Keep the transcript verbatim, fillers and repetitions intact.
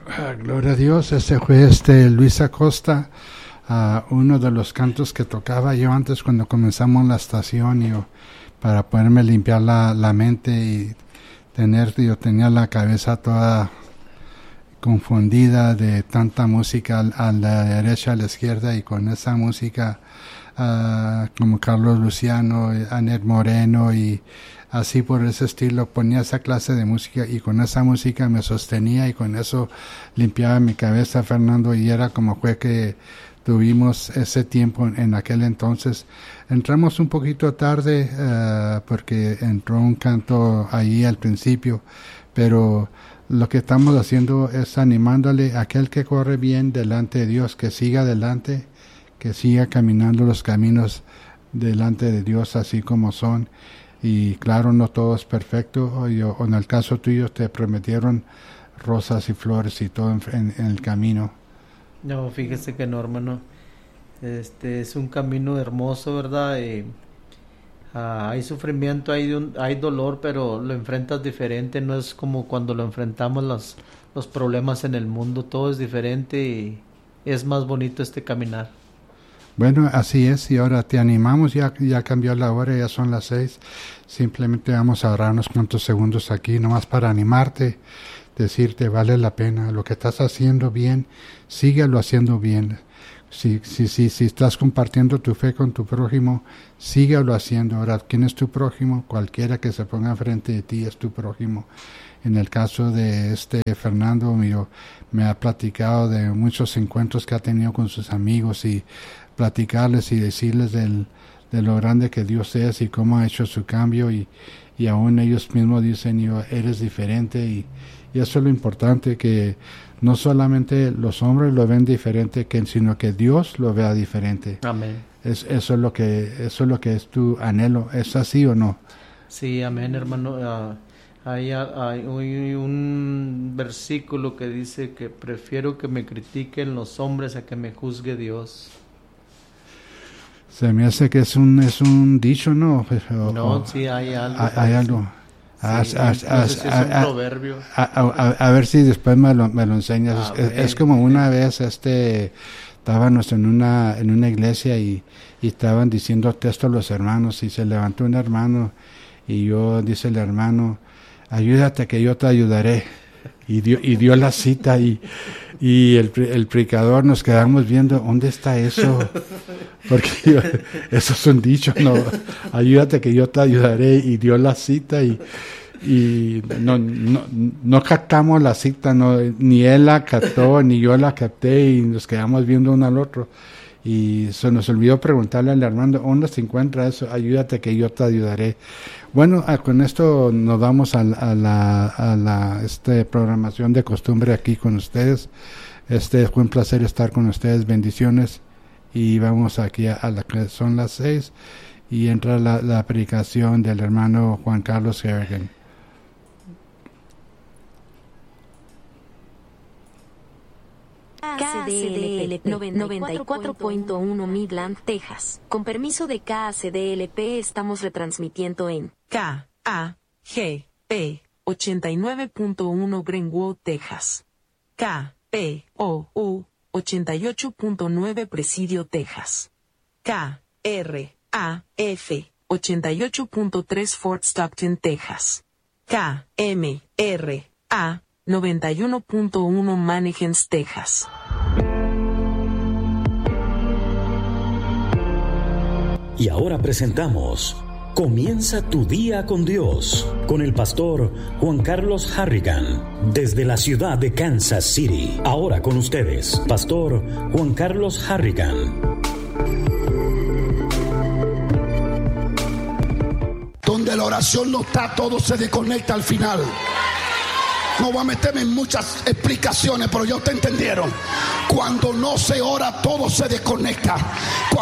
Ah, gloria a Dios. Ese fue este Luis Acosta, uh, uno de los cantos que tocaba yo antes cuando comenzamos la estación, y, para poderme limpiar la, la mente y tener, yo tenía la cabeza toda confundida de tanta música a la derecha, a la izquierda, y con esa música uh, como Carlos Luciano, Anet Moreno y así por ese estilo, ponía esa clase de música y con esa música me sostenía y con eso limpiaba mi cabeza, Fernando, y era como fue que tuvimos ese tiempo en, en aquel entonces. Entramos un poquito tarde uh, porque entró un canto ahí al principio, pero lo que estamos haciendo es animándole a aquel que corre bien delante de Dios, que siga adelante, que siga caminando los caminos delante de Dios así como son. Y claro, no todo es perfecto, o, yo, o en el caso tuyo te prometieron rosas y flores y todo en, en, en el camino. No, fíjese que no, hermano. Este es un camino hermoso, ¿verdad? Y, uh, hay sufrimiento, hay, un, hay dolor, pero lo enfrentas diferente. No es como cuando lo enfrentamos los, los problemas en el mundo. Todo es diferente y es más bonito este caminar. Bueno, así es, y ahora te animamos, ya, ya cambió la hora, ya son las seis. Simplemente vamos a agarrar unos cuantos segundos aquí, nomás para animarte, decirte vale la pena, lo que estás haciendo bien, síguelo haciendo bien. Si, si, si, si estás compartiendo tu fe con tu prójimo, síguelo haciendo. Ahora, ¿quién es tu prójimo? Cualquiera que se ponga enfrente de ti es tu prójimo. En el caso de este Fernando, mío, me ha platicado de muchos encuentros que ha tenido con sus amigos y platicarles y decirles del, de lo grande que Dios es y cómo ha hecho su cambio, y, y aún ellos mismos dicen, yo, eres diferente, y, y eso es lo importante, que no solamente los hombres lo ven diferente, que, sino que Dios lo vea diferente. Amén. Es, eso es lo que eso es lo que es tu anhelo. ¿Es así o no? Sí, amén, hermano. Uh, hay, hay un versículo que dice que prefiero que me critiquen los hombres a que me juzgue Dios. Se me hace que es un es un dicho, ¿no? O, no, o, sí, hay algo. Hay, hay algo. Sí, a, a, no a, sé si es a, un a, proverbio. A, a, a ver si después me lo, me lo enseñas. Es, es como una vez este estábamos en una en una iglesia y, y estaban diciendo texto a los hermanos, y se levantó un hermano y yo, dice el hermano, ayúdate que yo te ayudaré. Y dio, y dio la cita, y, y el, el predicador nos quedamos viendo, ¿dónde está eso? Porque yo, eso es un dicho, no, ayúdate que yo te ayudaré, y dio la cita, y, y no, no, no captamos la cita, no, ni él la captó, ni yo la capté, y nos quedamos viendo uno al otro. Y se nos olvidó preguntarle al hermano, ¿dónde se encuentra eso? Ayúdate que yo te ayudaré. Bueno, con esto nos vamos a, a la, a la este, programación de costumbre aquí con ustedes. Este fue un placer estar con ustedes, bendiciones, y vamos aquí a, a la que son las seis y entra la, la predicación del hermano Juan Carlos Harrigan. K C D L P noventa y cuatro punto uno Midland, Texas. Con permiso de K C D L P estamos retransmitiendo en K A G P ochenta y nueve punto uno Greenwood, Texas. K P O U ochenta y ocho punto nueve Presidio, Texas. K R A F ochenta y ocho punto tres Fort Stockton, Texas. K M R A noventa y uno punto uno Mannequins, Texas. Y ahora presentamos Comienza tu día con Dios, con el pastor Juan Carlos Harrigan, desde la ciudad de Kansas City. Ahora con ustedes, pastor Juan Carlos Harrigan. Donde la oración no está, todo se desconecta al final. No voy a meterme en muchas explicaciones, pero ya ustedes entendieron. Cuando no se ora, todo se desconecta.